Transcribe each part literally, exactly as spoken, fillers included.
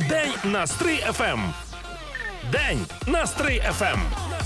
День на Стрий еф ем. День на Стрий еф ем.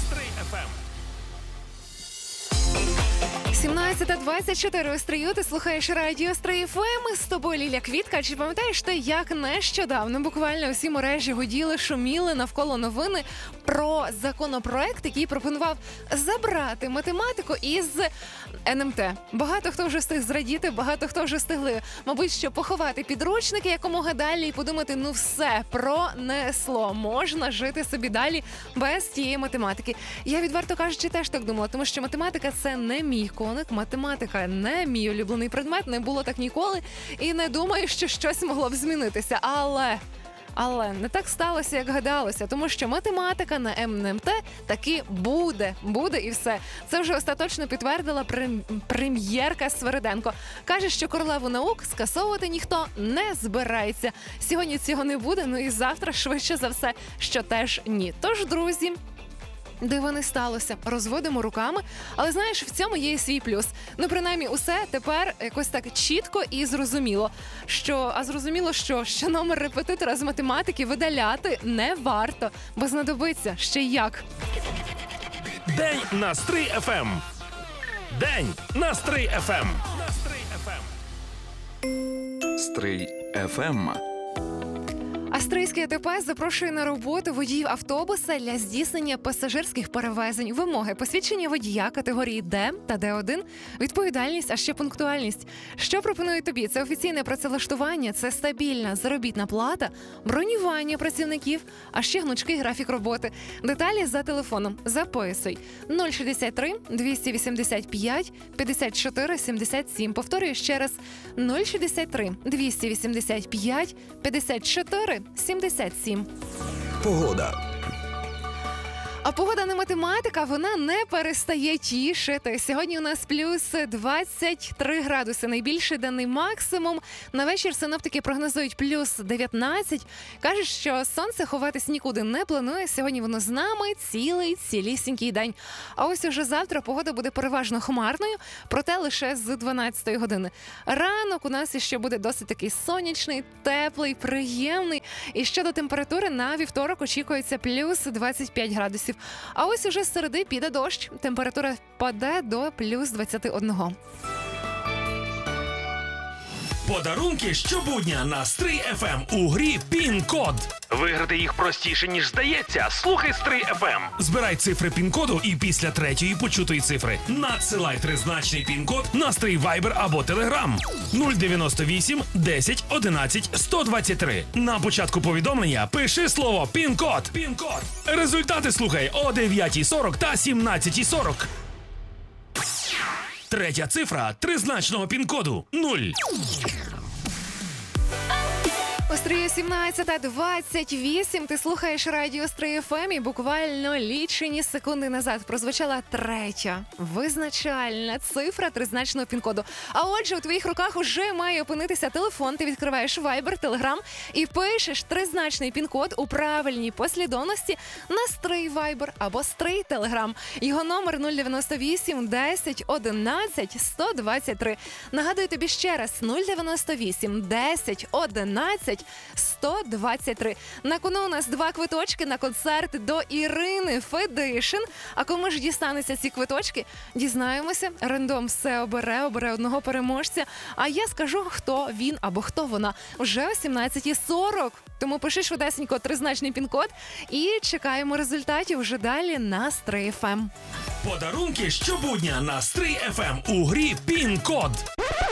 сімнадцята двадцять чотири у Стрию, ти слухаєш радіо Стрий еф ем, з тобою Ліля Квітка. Чи пам'ятаєш ти, як нещодавно буквально усі мережі гуділи, шуміли навколо новини про законопроект, який пропонував забрати математику із ен ем те. Багато хто вже встиг зрадіти, багато хто вже встигли, мабуть, що поховати підручники якомога далі і подумати, ну все, пронесло, можна жити собі далі без тієї математики. Я, відверто кажучи, теж так думала, тому що математика – це не мій коник, математика не мій улюблений предмет, не було так ніколи, і не думаю, що щось могло б змінитися. Але... Але не так сталося, як гадалося, тому що математика на ен ем те таки буде, буде і все. Це вже остаточно підтвердила прем- прем'єрка Свериденко. Каже, що королеву наук скасовувати ніхто не збирається. Сьогодні цього не буде, ну і завтра швидше за все, що теж ні. Тож, друзі, дива не сталося. Розводимо руками. Але, знаєш, в цьому є і свій плюс. Ну, принаймні, усе тепер якось так чітко і зрозуміло. Що, а зрозуміло, що, що номер репетитора з математики видаляти не варто, бо знадобиться ще як. День на Стрий еф ем. День на Стрий еф ем. Стрий еф ем. Астрийське АТП запрошує на роботу водіїв автобуса для здійснення пасажирських перевезень. Вимоги: посвідчення водія категорії Д та Д один, відповідальність, а ще пунктуальність. Що пропоную тобі? Це офіційне працевлаштування, це стабільна заробітна плата, бронювання працівників, а ще гнучкий графік роботи. Деталі за телефоном. Записуй: нуль шістдесят три двісті вісімдесят п'ять п'ятдесят чотири сімдесят сім. Повторюю ще раз: нуль шістдесят три двісті вісімдесят п'ять п'ятдесят чотири сімдесят сім. Погода. А погода не математика, вона не перестає тішити. Сьогодні у нас плюс двадцять три градуси, найбільший денний максимум. На вечір синоптики прогнозують плюс дев'ятнадцять. Кажуть, що сонце ховатись нікуди не планує. Сьогодні воно з нами цілий цілісінький день. А ось уже завтра погода буде переважно хмарною, проте лише з дванадцятої години. Ранок у нас іще буде досить такий сонячний, теплий, приємний. І щодо температури, на вівторок очікується плюс двадцять п'ять градусів. А ось уже з середи піде дощ. Температура впаде до плюс двадцять один. Подарунки щобудня на Стрий еф ем у грі Пін-код. Виграти їх простіше, ніж здається. Слухай Стрий еф ем. Збирай цифри Пін-коду і після третьої почутої цифри надсилай тризначний Пін-код на Стрий Вайбер або Телеграм. нуль дев'яносто вісім десять одинадцять сто двадцять три. На початку повідомлення пиши слово Пін-код. Пін-код. Результати слухай о дев'ятій сорок та сімнадцятій сорок. Третя цифра тризначного Пін-коду – нуль. Острія сімнадцята двадцять вісім. Ти слухаєш радіо Стрий еф ем, і буквально лічені секунди назад прозвучала третя визначальна цифра тризначного Пін-коду. А отже, у твоїх руках уже має опинитися телефон. Ти відкриваєш Viber, Telegram і пишеш тризначний Пін-код у правильній послідовності на Стрий Viber або Стрий Telegram. Його номер нуль дев'яносто вісім десять одинадцять сто двадцять три. Нагадую тобі ще раз: нуль дев'яносто вісім десять одинадцять сто двадцять три. На кону у нас два квиточки на концерт до Ірини Федишин. А кому ж дістануться ці квиточки? Дізнаємося. Рандом все обере, обере одного переможця. А я скажу, хто він або хто вона вже о сімнадцятій сорок. Тому пиши швидесенько тризначний Пін-код і чекаємо результатів вже далі на Стрий еф ем. Подарунки щобудня на Стрий еф ем у грі Пін-код.